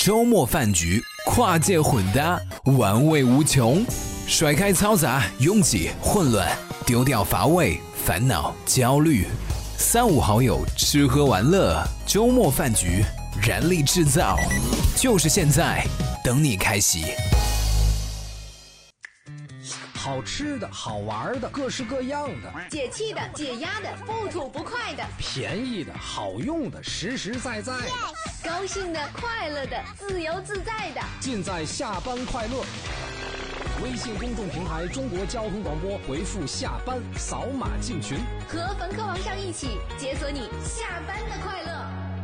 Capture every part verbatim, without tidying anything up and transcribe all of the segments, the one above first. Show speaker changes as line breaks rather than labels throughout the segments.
周末饭局，跨界混搭，玩味无穷。甩开嘈杂、拥挤、混乱，丢掉乏味、烦恼、焦虑。三五好友吃喝玩乐，周末饭局，燃力制造，就是现在，等你开席。
好吃的好玩的各式各样的，
解气的解压的不吐不快的，
便宜的好用的实实在在的，
yes! 高兴的快乐的自由自在的，
尽在下班快乐。微信公众平台中国交通广播，回复下班扫码进群，
和冯科王上一起解锁你下班的快乐。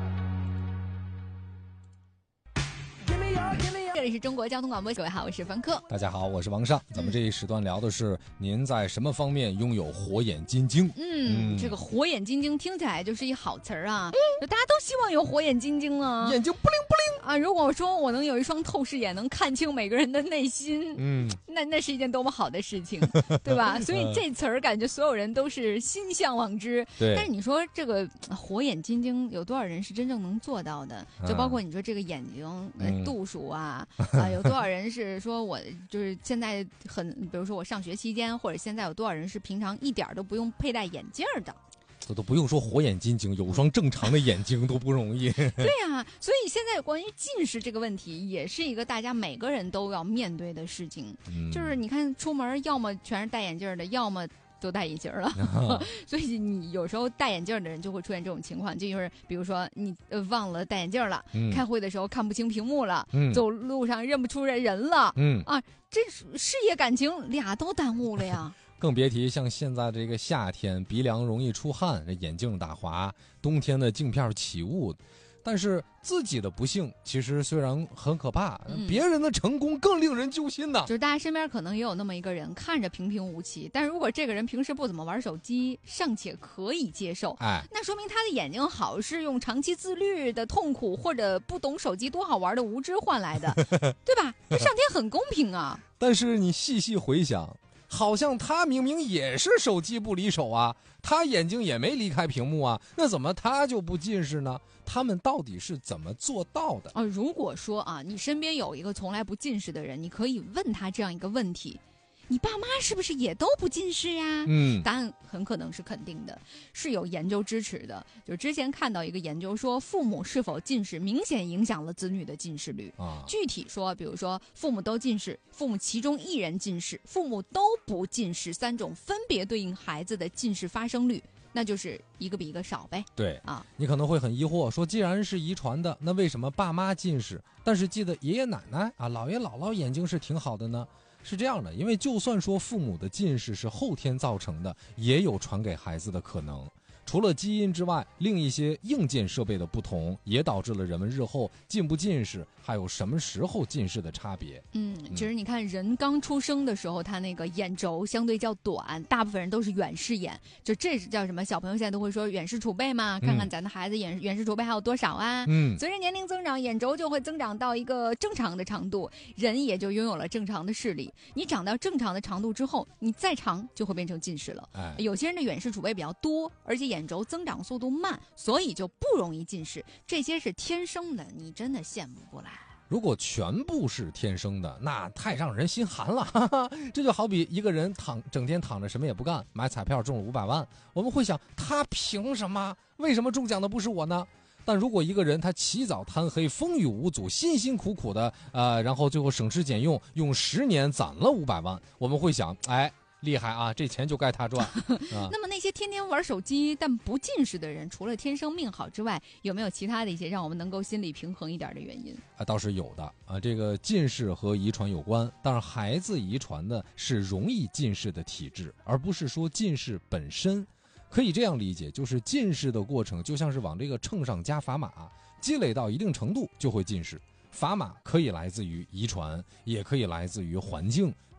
这里是中国交通广播，各位好，我是冯科。
大家好，我是王尚。咱们这一时段聊的是您在什么方面拥有火眼金睛？
嗯，嗯这个火眼金睛听起来就是一好词儿啊，嗯、大家都希望有火眼金睛啊，
眼睛不灵不灵
啊。如果说我能有一双透视眼，能看清每个人的内心，
嗯，
那那是一件多么好的事情，对吧？所以这词儿感觉所有人都是心向往之。
对。
但是你说这个火眼金睛有多少人是真正能做到的？就包括你说这个眼睛、嗯、度数啊。啊，有多少人是说我就是现在很，比如说我上学期间，或者现在有多少人是平常一点都不用佩戴眼镜的？
这都不用说火眼金睛，有双正常的眼睛都不容易。
对呀、啊，所以现在关于近视这个问题，也是一个大家每个人都要面对的事情。嗯、就是你看出门，要么全是戴眼镜的，要么都戴眼镜了，啊、所以你有时候戴眼镜的人就会出现这种情况，就就是比如说你呃忘了戴眼镜了，嗯、开会的时候看不清屏幕了，嗯、走路上认不出人了，嗯啊，这事业感情俩都耽误了呀。
更别提像现在这个夏天，鼻梁容易出汗，这眼镜打滑，冬天的镜片起雾。但是自己的不幸其实虽然很可怕，嗯、别人的成功更令人揪心呢。
就是大家身边可能也有那么一个人，看着平平无奇，但如果这个人平时不怎么玩手机，尚且可以接受，哎，那说明他的眼睛好是用长期自律的痛苦或者不懂手机多好玩的无知换来的，对吧？这上天很公平啊。
但是你细细回想，好像他明明也是手机不离手啊，他眼睛也没离开屏幕啊，那怎么他就不近视呢？他们到底是怎么做到的？
啊，如果说啊，你身边有一个从来不近视的人，你可以问他这样一个问题：你爸妈是不是也都不近视呀？嗯，答案很可能是肯定的，是有研究支持的。就之前看到一个研究说，父母是否近视明显影响了子女的近视率。啊，具体说，比如说父母都近视，父母其中一人近视，父母都不近视，三种分别对应孩子的近视发生率。那就是一个比一个少呗。
对啊，你可能会很疑惑，说既然是遗传的，那为什么爸妈近视，但是记得爷爷奶奶啊、姥爷姥姥眼睛是挺好的呢？是这样的，因为就算说父母的近视是后天造成的，也有传给孩子的可能。除了基因之外，另一些硬件设备的不同，也导致了人们日后近不近视，还有什么时候近视的差别。
嗯，其实你看，人刚出生的时候，他那个眼轴相对较短，大部分人都是远视眼，就这是叫什么？小朋友现在都会说远视储备嘛，看看咱的孩子远远视储备还有多少啊？嗯，随着年龄增长，眼轴就会增长到一个正常的长度，人也就拥有了正常的视力。你长到正常的长度之后，你再长就会变成近视了。哎，有些人的远视储备比较多，而且眼轴增长速度慢，所以就不容易近视。这些是天生的，你真的羡慕不来。
如果全部是天生的，那太让人心寒了。哈哈，这就好比一个人躺整天躺着什么也不干，买彩票中了五百万，我们会想他凭什么？为什么中奖的不是我呢？但如果一个人他起早贪黑，风雨无阻，辛辛苦苦的，呃，然后最后省吃俭用，用十年攒了五百万，我们会想，哎。厉害啊，这钱就该他赚。啊、
那么那些天天玩手机但不近视的人，除了天生命好之外，有没有其他的一些让我们能够心理平衡一点的原因？
啊，倒是有的啊。这个近视和遗传有关，但是孩子遗传的是容易近视的体质，而不是说近视本身。可以这样理解，就是近视的过程就像是往这个秤上加砝码，积累到一定程度就会近视。砝码可以来自于遗传，也可以来自于环境，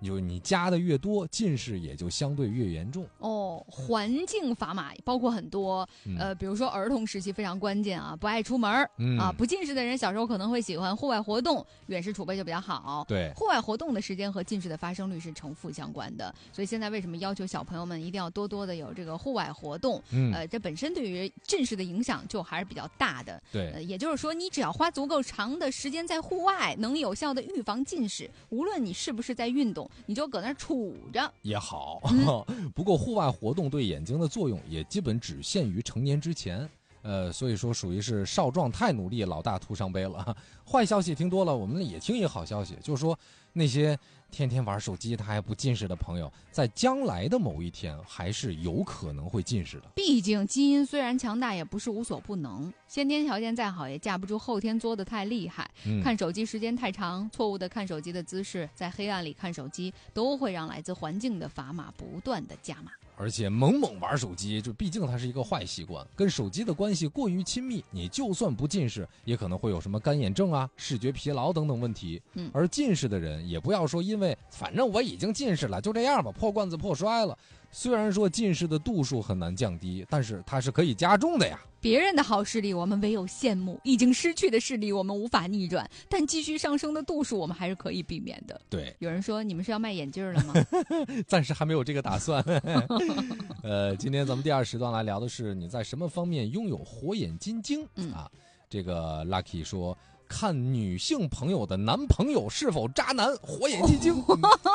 就你加的越多，近视也就相对越严重。
哦，环境砝码包括很多，
嗯、
呃，比如说儿童时期非常关键啊，不爱出门、
嗯、
啊，不近视的人小时候可能会喜欢户外活动，远视储备就比较好。
对，
户外活动的时间和近视的发生率是成负相关的，所以现在为什么要求小朋友们一定要多多的有这个户外活动？
嗯，
呃，这本身对于近视的影响就还是比较大的。
对，
呃，也就是说，你只要花足够长的时间在户外，能有效的预防近视，无论你是不是在运动，你就搁那儿杵着
也好。
嗯、
不过户外活动对眼睛的作用也基本只限于成年之前。呃，所以说属于是少壮太努力，老大徒伤悲了。坏消息听多了，我们也听一个好消息，就是说那些天天玩手机他还不近视的朋友，在将来的某一天还是有可能会近视的。
毕竟基因虽然强大，也不是无所不能。先天条件再好，也架不住后天作得太厉害。嗯、看手机时间太长，错误的看手机的姿势，在黑暗里看手机，都会让来自环境的砝码不断的加码。
而且猛猛玩手机，就毕竟它是一个坏习惯，跟手机的关系过于亲密，你就算不近视，也可能会有什么干眼症啊、视觉疲劳等等问题。嗯，而近视的人也不要说因为反正我已经近视了，就这样吧，破罐子破摔了。虽然说近视的度数很难降低，但是它是可以加重的呀。
别人的好视力我们唯有羡慕，已经失去的视力我们无法逆转，但继续上升的度数我们还是可以避免的。
对，
有人说你们是要卖眼镜了吗？
暂时还没有这个打算。呃，今天咱们第二时段来聊的是你在什么方面拥有火眼金睛、嗯、啊？这个 Lucky 说，看女性朋友的男朋友是否渣男，火眼金睛。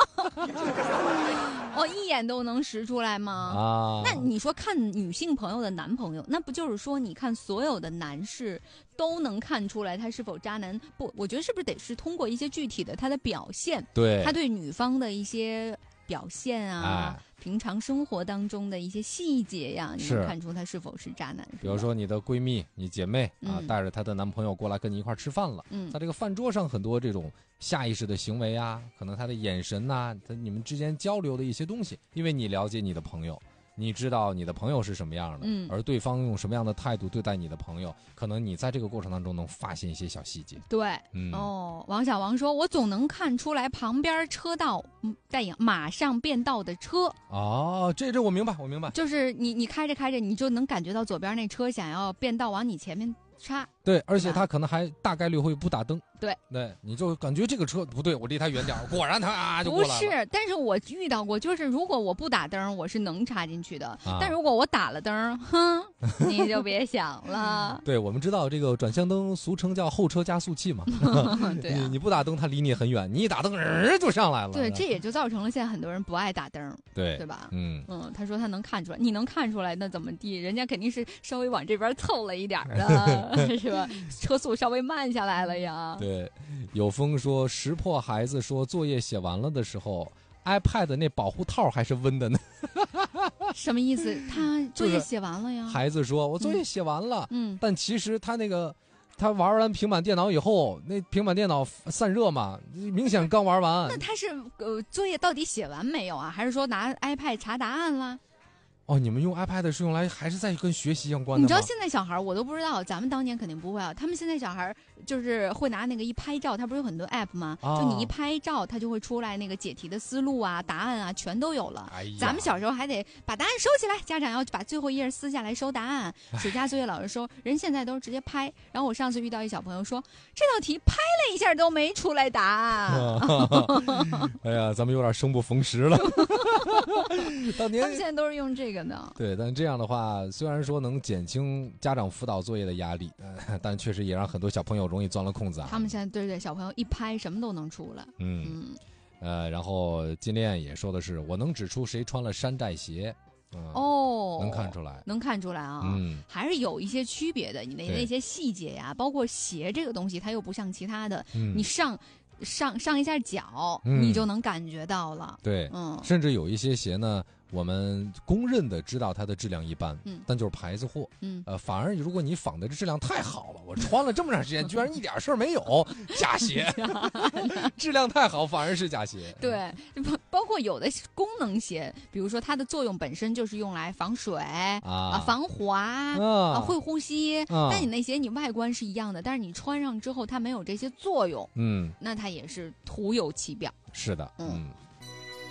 哦，一眼都能识出来吗？
啊，
那你说看女性朋友的男朋友，那不就是说你看所有的男士都能看出来他是否渣男？不，我觉得是不是得是通过一些具体的他的表现，
对，
他对女方的一些表现啊、哎、平常生活当中的一些细节呀，你能看出他是否是渣男。
比如说你的闺蜜、你姐妹啊，嗯、带着她的男朋友过来跟你一块吃饭了，嗯，在这个饭桌上很多这种下意识的行为啊，可能他的眼神呐、啊，他你们之间交流的一些东西，因为你了解你的朋友，你知道你的朋友是什么样的，嗯，而对方用什么样的态度对待你的朋友，可能你在这个过程当中能发现一些小细节。
对，嗯，哦，王小王说，我总能看出来旁边车道带引马上变道的车。
哦，这这我明白，我明白，
就是你你开着开着，你就能感觉到左边那车想要变道往你前面插。
对，而且他可能还大概率会不打灯。
对
对，你就感觉这个车不对，我离他远点，果然他啊就过来了。
不是，但是我遇到过，就是如果我不打灯，我是能插进去的；啊、但如果我打了灯，哼，你就别想了。
对，我们知道这个转向灯俗称叫后车加速器嘛。
对、啊，
你你不打灯，它离你很远；你一打灯，人就上来了。
对，这也就造成了现在很多人不爱打灯。
对，
对吧？
嗯
嗯，他说他能看出来，你能看出来，那怎么地？人家肯定是稍微往这边凑了一点的，是吧？车速稍微慢下来了呀。
对，有风说识破孩子说作业写完了的时候 iPad 那保护套还是温的呢。
什么意思？他作业写完了呀？
孩子说我作业写完了，嗯，但其实他那个他玩完平板电脑以后，那平板电脑散热嘛，明显刚玩完。
那他是呃作业到底写完没有啊？还是说拿 iPad 查答案了？
哦，你们用 iPad 是用来还是在跟学习相关的吗？
你知道现在小孩我都不知道，咱们当年肯定不会啊。他们现在小孩就是会拿那个一拍照，他不是有很多 app 吗？哦、就你一拍照，他就会出来那个解题的思路啊、答案啊，全都有了。哎、咱们小时候还得把答案收起来，家长要把最后一页撕下来收答案，暑假作业老师收。人现在都是直接拍。然后我上次遇到一小朋友说，这道题拍了一下都没出来答案。
哎呀，咱们有点生不逢时了。当年
他们现在都是用这个。
对，但这样的话，虽然说能减轻家长辅导作业的压力，呃、但确实也让很多小朋友容易钻了空子啊。
他们现在对对小朋友一拍什么都能出来。
嗯嗯，呃，然后金链也说的是，我能指出谁穿了山寨鞋。嗯、
哦，
能看出来，
能看出来啊，嗯，还是有一些区别的。你的那些细节呀，包括鞋这个东西，它又不像其他的，嗯、你上。上上一下脚、嗯，你就能感觉到了。
对，嗯，甚至有一些鞋呢，我们公认的知道它的质量一般，嗯，但就是牌子货，嗯，呃，反而如果你仿的这质量太好了，我穿了这么长时间，居然一点事儿没有，假鞋，质量太好反而是假鞋。
对，包括有的功能鞋，比如说它的作用本身就是用来防水啊、啊防滑啊、啊会呼吸，啊、但你那鞋你外观是一样的，但是你穿上之后它没有这些作用，嗯，那它也是徒有其表。
是的，嗯。嗯